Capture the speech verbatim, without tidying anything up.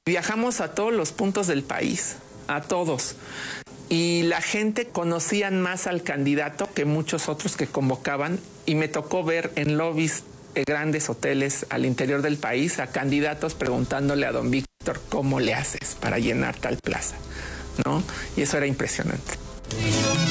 Viajamos a todos los puntos del país, a todos. Y la gente conocían más al candidato que muchos otros que convocaban. Y me tocó ver en lobbies de grandes hoteles al interior del país a candidatos preguntándole a don Víctor cómo le haces para llenar tal plaza, ¿no? Y eso era impresionante.